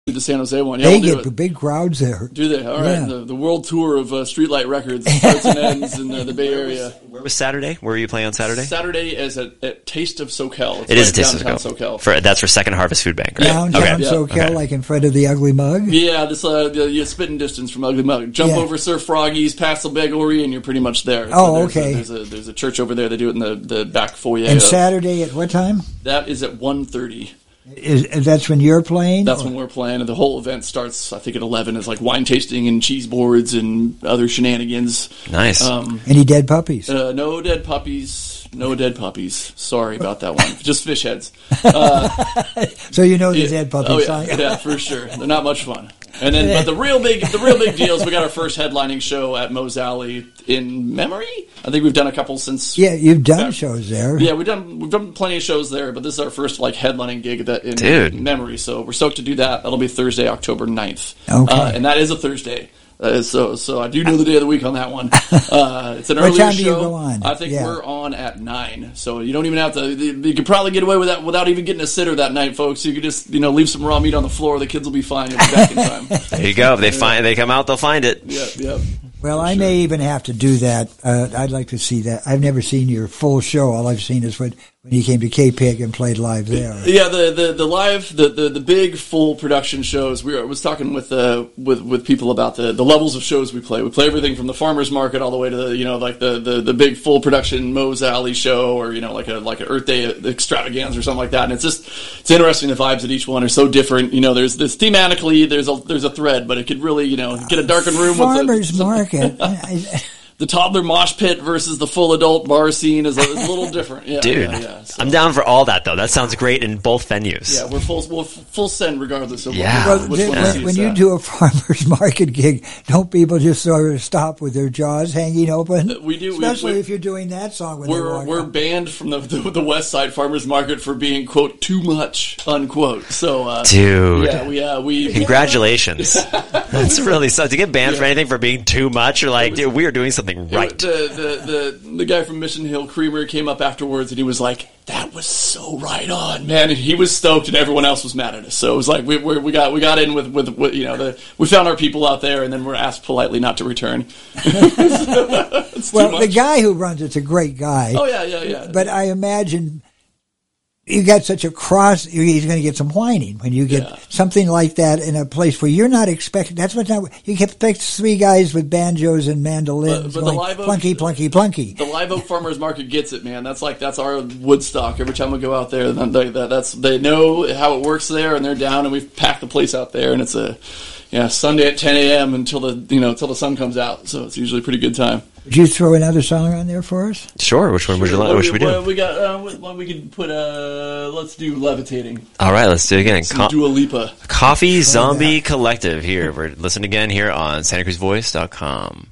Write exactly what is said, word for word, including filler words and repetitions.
The San Jose one. Yeah, they we'll get do it. big crowds there. Do they? All right. Yeah. The, the world tour of uh, Streetlight Records starts and ends in uh, the Bay Area. Where was Saturday? Where were you playing on Saturday? Saturday is at, at Taste of SoCal. It's it right is a Taste of downtown SoCal. SoCal. For, that's for Second Harvest Food Bank, right? Downtown okay. SoCal, Okay. like in front of the Ugly Mug? Yeah, this uh, the, you spitting distance from Ugly Mug. Jump Yeah. over Surf Froggies, past the Bagory, and you're pretty much there. Oh, there's okay. A, there's, a, there's a church over there. They do it in the, the back foyer. And Saturday at what time? That is at one thirty. Is, is that's when you're playing? That's or? when we're playing, and the whole event starts, I think, at eleven. It's like wine tasting and cheese boards and other shenanigans. Nice. Um, Any dead puppies? uh, no dead puppies. No dead puppies. Sorry about that one. Just fish heads. Uh, So you know the yeah. dead puppies. Oh, yeah. huh? Yeah, for sure. They're not much fun. And then, but the real big, the real big deal is we got our first headlining show at Moe's Alley in memory. I think we've done a couple since. Yeah, you've done back- shows there. Yeah, we've done we've done plenty of shows there, but this is our first like headlining gig that in Dude. memory. So we're stoked to do that. That'll be Thursday, October ninth. Okay. Uh, and that is a Thursday. Uh, so so I do know the day of the week on that one. Uh, it's an What earlier time do you show. go on? I think Yeah. we're on at nine. So you don't even have to. You you could probably get away with that without even getting a sitter that night, folks. You could just you know leave some raw meat on the floor. The kids will be fine. You'll be back in time. There you go. If they find, they come out, they'll find it. Yep, yep. Well, I may even have to do that. Uh, I'd like to see that. I've never seen your full show. All I've seen is when, when you came to K-Pig and played live there. Yeah, the, the, the live, the, the, the big full production shows. We were, I was talking with uh, with with people about the, the levels of shows we play. We play everything from the farmers market all the way to the you know like the, the, the big full production Moe's Alley show, or you know like a like an Earth Day extravaganza or something like that. And it's just it's interesting. The vibes at each one are so different. You know, there's this thematically there's a there's a thread, but it could really you know get a darkened room Farmers with the, market. the toddler mosh pit versus the full adult bar scene is a, is a little different. Yeah, Dude, yeah, yeah. So, I'm down for all that, though. That sounds great in both venues. yeah, we're full we're full send regardless of Yeah. what, Well, which th- one when, sees when you that. do a farmer's market gig, don't people just sort of stop with their jaws hanging open? Uh, we do, we- Especially we- if you're doing that song when they We're walk we're up. banned from the, the the West Side Farmers Market for being quote too much unquote. So uh, Dude. yeah, we uh, we Congratulations. That's really so. To get banned for anything for being too much, you're like, dude, we are doing something right. The, the the the guy from Mission Hill Creamery came up afterwards and he was like, "That was so right on, man." And he was stoked, and everyone else was mad at us. So it was like we we, we got we got in with, with with you know the we found our people out there, and then we're asked politely not to return. It's too Well, the much. guy who runs it's a great guy. Oh yeah, yeah, yeah. But I imagine you got such a cross. He's going to get some whining when you get Yeah. something like that in a place where you're not expecting. That's what's not. You can expect three guys with banjos and mandolins But- but the going Live Oak- plunky, plunky, plunky. The Live Oak Farmers Market gets it, man. That's like that's our Woodstock. Every time we go out there, then they, that, that's they know how it works there, and they're down, and we've packed the place out there, and it's a yeah Sunday at ten a.m. until the you know until the sun comes out. So it's usually a pretty good time. Would you throw another song on there for us? Sure. Which one would you like? What What should we do? what we got? Uh, what, what we could put. Uh, let's do Levitating. All right, let's do it again. Some Co- Dua Lipa. Coffee Zombie Collective here. We're listening again here on Santa Cruz Voice dot com.